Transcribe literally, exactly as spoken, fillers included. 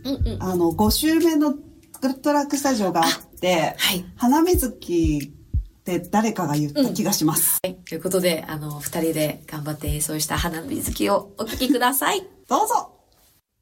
うんうん、 あの、ご周目のグッドラックスタジオがあって、はい、花水木って誰かが言った気がします。 うん、はい。ということで、あの、二人で頑張って演奏した花水木をお聴きください。 どうぞ。